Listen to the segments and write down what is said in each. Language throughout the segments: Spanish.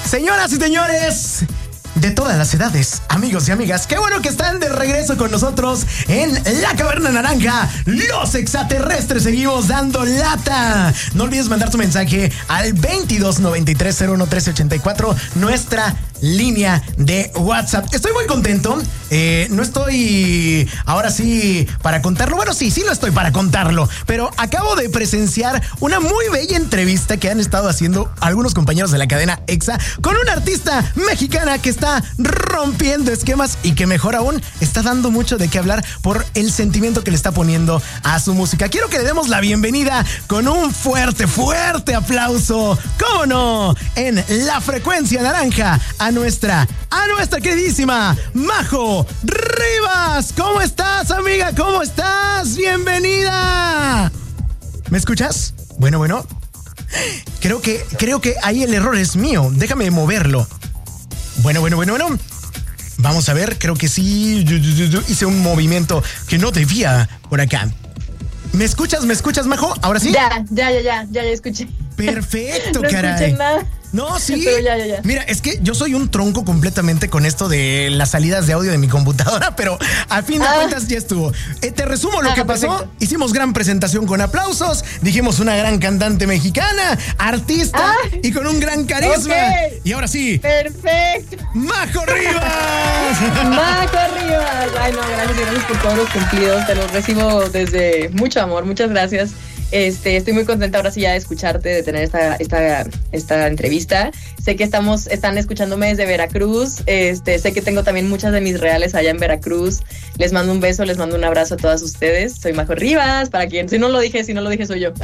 Señoras y señores de todas las edades, amigos y amigas, qué bueno que están de regreso con nosotros en La Caverna Naranja. Los extraterrestres seguimos dando lata. No olvides mandar tu mensaje al 2293-011384, nuestra línea de WhatsApp. Estoy muy contento. No estoy ahora sí para contarlo. Bueno, sí lo estoy para contarlo. Pero acabo de presenciar una muy bella entrevista que han estado haciendo algunos compañeros de la cadena EXA con una artista mexicana que está rompiendo esquemas y que mejor aún está dando mucho de qué hablar por el sentimiento que le está poniendo a su música. Quiero que le demos la bienvenida con un fuerte aplauso, cómo no, en la frecuencia naranja a nuestra queridísima Majo Rivas. ¿Cómo estás, amiga? ¿Cómo estás? Bienvenida. ¿Me escuchas? Bueno. Creo que ahí el error es mío. Déjame moverlo. Bueno. Vamos a ver, creo que sí. Hice un movimiento que no debía por acá. ¿Me escuchas, Majo? ¿Ahora sí? Ya escuché. Perfecto, no caray. No escuché nada. No, sí. Pero ya. Mira, es que yo soy un tronco completamente con esto de las salidas de audio de mi computadora, pero a fin de cuentas ya estuvo. Te resumo lo que pasó. Perfecto. Hicimos gran presentación con aplausos, dijimos una gran cantante mexicana, artista y con un gran carisma. Okay. Y ahora sí. Perfecto. ¡Majo Rivas! ¡Majo Rivas! Ay, no, gracias por todos los cumplidos. Te los recibo desde mucho amor. Muchas gracias. Estoy muy contenta ahora sí ya de escucharte, de tener esta entrevista. Sé que están escuchándome desde Veracruz. Sé que tengo también muchas de mis reales allá en Veracruz. Les mando un beso, les mando un abrazo a todas ustedes. Soy Majo Rivas, para quien, si no lo dije soy yo.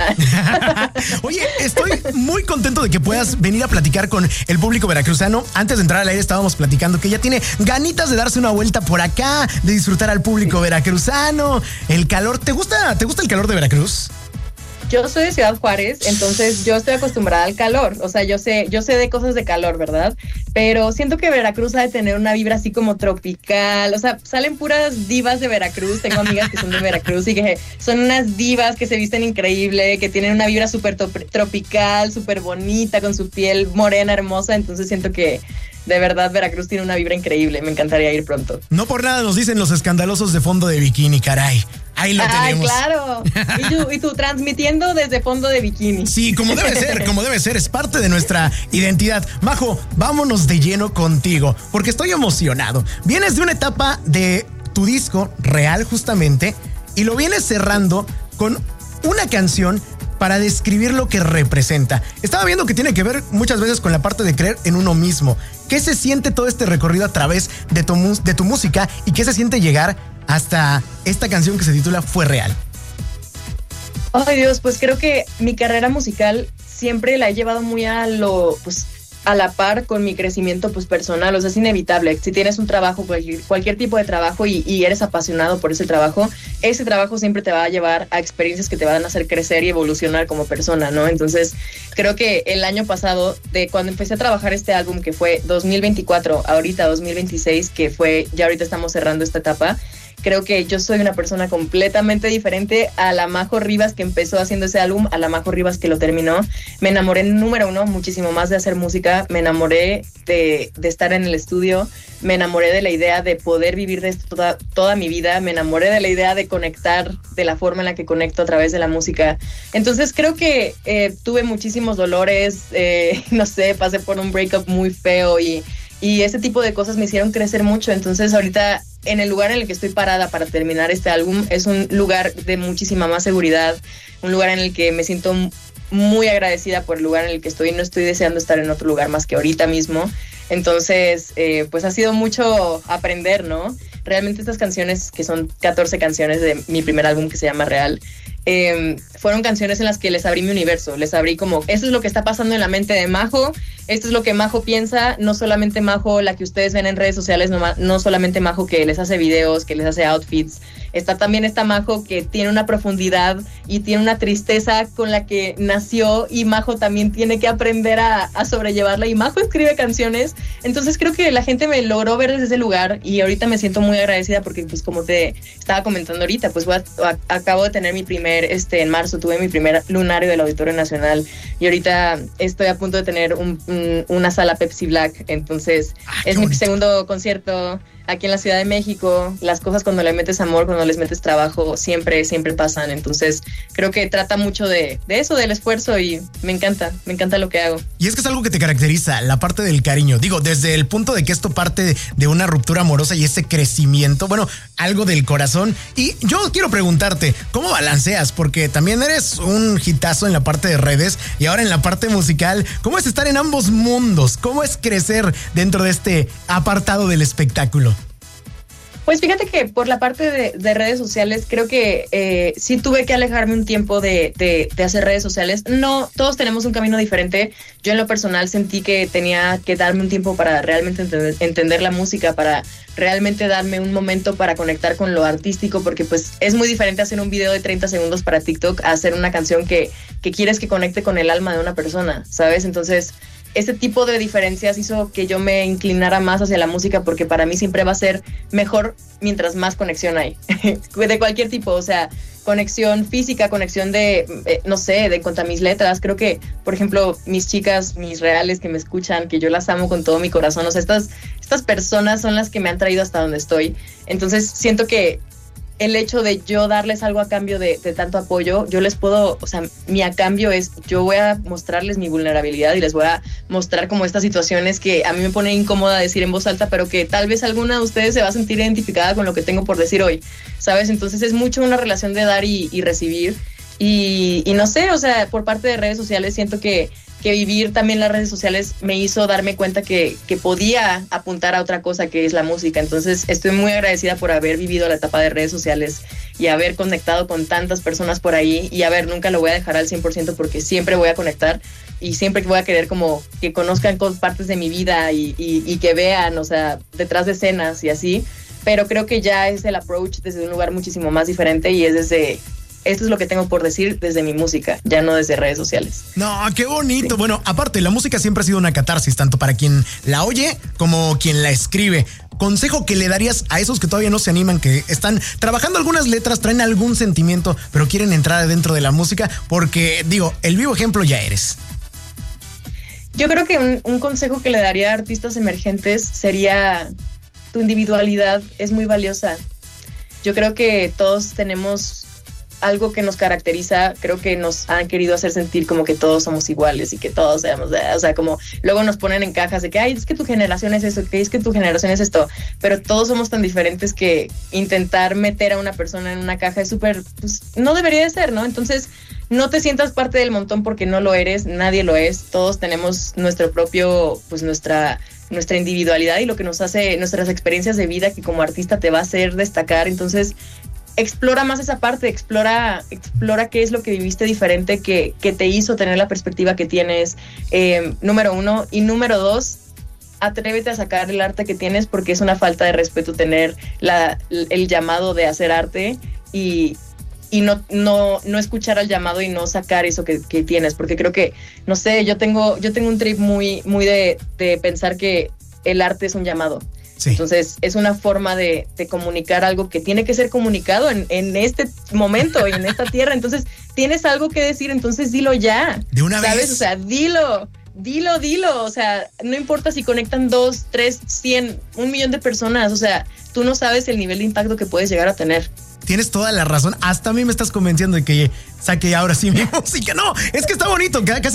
Oye, estoy muy contento de que puedas venir a platicar con el público veracruzano. Antes de entrar al aire estábamos platicando que ella tiene ganitas de darse una vuelta por acá, de disfrutar al público veracruzano. El calor, ¿te gusta el calor de Veracruz? Yo soy de Ciudad Juárez, entonces yo estoy acostumbrada al calor. O sea, yo sé de cosas de calor, ¿verdad? Pero siento que Veracruz ha de tener una vibra así como tropical. O sea, salen puras divas de Veracruz. Tengo amigas que son de Veracruz y que son unas divas que se visten increíble, que tienen una vibra súper tropical, súper bonita, con su piel morena, hermosa. Entonces siento que de verdad Veracruz tiene una vibra increíble. Me encantaría ir pronto. No por nada nos dicen los escandalosos de fondo de bikini, caray. Ahí lo tenemos. Claro. Y tú transmitiendo desde fondo de bikini. Sí, como debe ser, es parte de nuestra identidad. Majo, vámonos de lleno contigo, porque estoy emocionado. Vienes de una etapa de tu disco real, justamente, y lo vienes cerrando con una canción para describir lo que representa. Estaba viendo que tiene que ver muchas veces con la parte de creer en uno mismo. ¿Qué se siente todo este recorrido a través de tu música y qué se siente llegar hasta esta canción que se titula Fue Real? Ay, Dios, pues creo que mi carrera musical siempre la he llevado muy a la par con mi crecimiento personal. O sea, es inevitable. Si tienes un trabajo, cualquier tipo de trabajo y eres apasionado por ese trabajo siempre te va a llevar a experiencias que te van a hacer crecer y evolucionar como persona, ¿no? Entonces, creo que el año pasado, de cuando empecé a trabajar este álbum, que fue 2024, ahorita 2026, que fue, ya ahorita estamos cerrando esta etapa, creo que yo soy una persona completamente diferente a la Majo Rivas que empezó haciendo ese álbum, a la Majo Rivas que lo terminó. Me enamoré, número uno, muchísimo más de hacer música. Me enamoré de estar en el estudio. Me enamoré de la idea de poder vivir de esto toda mi vida. Me enamoré de la idea de conectar de la forma en la que conecto a través de la música. Entonces creo que tuve muchísimos dolores. No sé, pasé por un breakup muy feo y ese tipo de cosas me hicieron crecer mucho. Entonces ahorita, en el lugar en el que estoy parada para terminar este álbum, es un lugar de muchísima más seguridad, un lugar en el que me siento muy agradecida por el lugar en el que estoy. No estoy deseando estar en otro lugar más que ahorita mismo. Entonces, pues ha sido mucho aprender, ¿no? Realmente estas canciones, que son 14 canciones de mi primer álbum que se llama Real, fueron canciones en las que les abrí mi universo, les abrí como, esto es lo que está pasando en la mente de Majo, esto es lo que Majo piensa, no solamente Majo la que ustedes ven en redes sociales, no solamente Majo que les hace videos, que les hace outfits, está también esta Majo que tiene una profundidad y tiene una tristeza con la que nació, y Majo también tiene que aprender a sobrellevarla, y Majo escribe canciones. Entonces creo que la gente me logró ver desde ese lugar, y ahorita me siento muy agradecida porque, pues, como te estaba comentando ahorita, pues acabo de tener mi primer, en marzo tuve mi primer lunario del Auditorio Nacional, y ahorita estoy a punto de tener una sala Pepsi Black. Entonces es mi segundo concierto aquí en la Ciudad de México. Las cosas, cuando le metes amor, cuando les metes trabajo, siempre pasan. Entonces creo que trata mucho de eso, del esfuerzo, y me encanta lo que hago. Y es que es algo que te caracteriza, la parte del cariño. Digo, desde el punto de que esto parte de una ruptura amorosa y ese crecimiento, bueno, algo del corazón. Y yo quiero preguntarte, ¿cómo balanceas? Porque también eres un hitazo en la parte de redes y ahora en la parte musical. ¿Cómo es estar en ambos mundos? ¿Cómo es crecer dentro de este apartado del espectáculo? Pues fíjate que por la parte de redes sociales, creo que sí tuve que alejarme un tiempo de hacer redes sociales. No, todos tenemos un camino diferente. Yo en lo personal sentí que tenía que darme un tiempo para realmente entender la música, para realmente darme un momento para conectar con lo artístico, porque pues es muy diferente hacer un video de 30 segundos para TikTok a hacer una canción que quieres que conecte con el alma de una persona, ¿sabes? Entonces, ese tipo de diferencias hizo que yo me inclinara más hacia la música, porque para mí siempre va a ser mejor mientras más conexión hay, de cualquier tipo, o sea, conexión física, conexión de, no sé, de contra mis letras. Creo que, por ejemplo, mis chicas, mis reales que me escuchan, que yo las amo con todo mi corazón, o sea, estas personas son las que me han traído hasta donde estoy. Entonces siento que el hecho de yo darles algo a cambio de tanto apoyo, yo les puedo, o sea, mi a cambio es, yo voy a mostrarles mi vulnerabilidad y les voy a mostrar como estas situaciones que a mí me pone incómoda decir en voz alta, pero que tal vez alguna de ustedes se va a sentir identificada con lo que tengo por decir hoy, ¿sabes? Entonces es mucho una relación de dar y recibir, y no sé, o sea, por parte de redes sociales siento que vivir también las redes sociales me hizo darme cuenta que podía apuntar a otra cosa, que es la música. Entonces estoy muy agradecida por haber vivido la etapa de redes sociales y haber conectado con tantas personas por ahí, y a ver, nunca lo voy a dejar al 100% porque siempre voy a conectar y siempre voy a querer como que conozcan partes de mi vida y que vean, o sea, detrás de escenas y así, pero creo que ya es el approach desde un lugar muchísimo más diferente, y es desde... Esto es lo que tengo por decir desde mi música, ya no desde redes sociales. No, qué bonito. Sí. Bueno, aparte, la música siempre ha sido una catarsis, tanto para quien la oye como quien la escribe. Consejo que le darías a esos que todavía no se animan, que están trabajando algunas letras, traen algún sentimiento, pero quieren entrar dentro de la música, porque, digo, el vivo ejemplo ya eres. Yo creo que un consejo que le daría a artistas emergentes sería: tu individualidad es muy valiosa. Yo creo que todos tenemos algo que nos caracteriza. Creo que nos han querido hacer sentir como que todos somos iguales y que todos seamos, o sea, como luego nos ponen en cajas de que, ay, es que tu generación es eso, que es que tu generación es esto, pero todos somos tan diferentes que intentar meter a una persona en una caja es súper, pues no debería de ser, ¿no? Entonces, no te sientas parte del montón porque no lo eres, nadie lo es, todos tenemos nuestro propio, pues nuestra individualidad y lo que nos hace, nuestras experiencias de vida que como artista te va a hacer destacar. Entonces, explora más esa parte, explora qué es lo que viviste diferente que te hizo tener la perspectiva que tienes, número uno. Y número dos, atrévete a sacar el arte que tienes, porque es una falta de respeto tener el llamado de hacer arte y no escuchar al llamado y no sacar eso que tienes, porque creo que, no sé, yo tengo un trip muy de pensar que el arte es un llamado. Sí. Entonces es una forma de comunicar algo que tiene que ser comunicado en este momento y en esta tierra. Entonces tienes algo que decir, entonces dilo ya. De una ¿sabes? vez. O sea, dilo. O sea, no importa si conectan 2, 3, 100, 1,000,000 de personas. O sea, tú no sabes el nivel de impacto que puedes llegar a tener. Tienes toda la razón. Hasta a mí me estás convenciendo de que saque ahora sí mi música. No, es que está bonito. Casi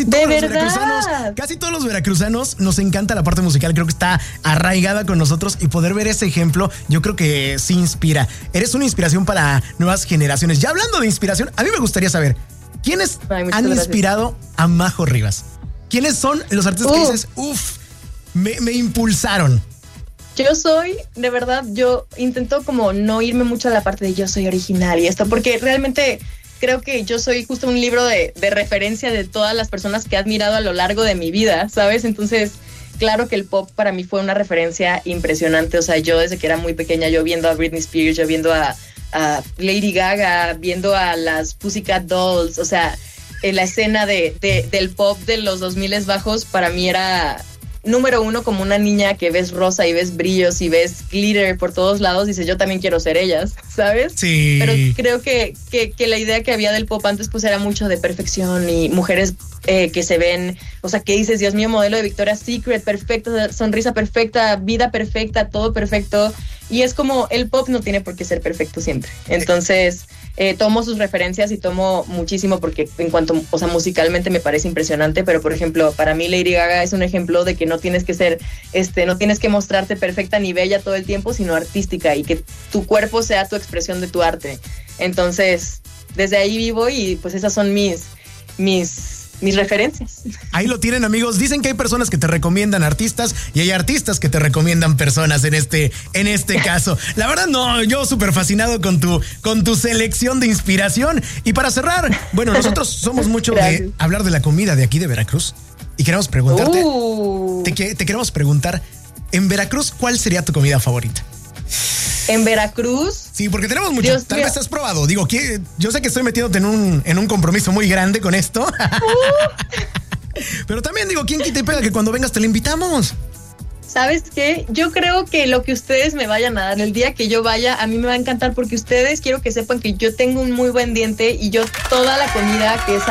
todos los veracruzanos nos encanta la parte musical. Creo que está arraigada con nosotros, y poder ver ese ejemplo, yo creo que sí inspira. Eres una inspiración para nuevas generaciones. Ya hablando de inspiración, a mí me gustaría saber ¿quiénes han inspirado a Majo Rivas? ¿Quiénes son los artistas que dices, me impulsaron? Yo soy, de verdad, yo intento como no irme mucho a la parte de yo soy original y esto, porque realmente creo que yo soy justo un libro de referencia de todas las personas que he admirado a lo largo de mi vida, ¿sabes? Entonces, claro que el pop para mí fue una referencia impresionante. O sea, yo desde que era muy pequeña, yo viendo a Britney Spears, yo viendo a Lady Gaga, viendo a las Pussycat Dolls, o sea, en la escena del pop de los 2000 bajos, para mí era número uno, como una niña que ves rosa y ves brillos y ves glitter por todos lados, dices, yo también quiero ser ellas, ¿sabes? Sí. Pero creo que la idea que había del pop antes pues era mucho de perfección y mujeres que se ven, o sea, que dices, Dios mío, modelo de Victoria's Secret, perfecta, sonrisa perfecta, vida perfecta, todo perfecto. Y es como, el pop no tiene por qué ser perfecto siempre. Entonces, tomo sus referencias y tomo muchísimo porque en cuanto, o sea, musicalmente me parece impresionante, pero por ejemplo, para mí Lady Gaga es un ejemplo de que no tienes que ser, no tienes que mostrarte perfecta ni bella todo el tiempo, sino artística, y que tu cuerpo sea tu expresión de tu arte. Entonces, desde ahí vivo y pues esas son mis referencias. Ahí lo tienen, amigos. Dicen que hay personas que te recomiendan artistas y hay artistas que te recomiendan personas en este caso. La verdad, no, yo súper fascinado con tu selección de inspiración. Y para cerrar, bueno, nosotros somos mucho de hablar de la comida de aquí de Veracruz y queremos preguntarte, te queremos preguntar, en Veracruz, ¿cuál sería tu comida favorita? En Veracruz. Sí, porque tenemos mucho. Tal vez has probado. Digo, yo sé que estoy metiéndote en un compromiso muy grande con esto. Pero también digo, ¿quién quita y pega que cuando vengas te la invitamos? ¿Sabes qué? Yo creo que lo que ustedes me vayan a dar el día que yo vaya, a mí me va a encantar porque ustedes quiero que sepan que yo tengo un muy buen diente y yo toda la comida que es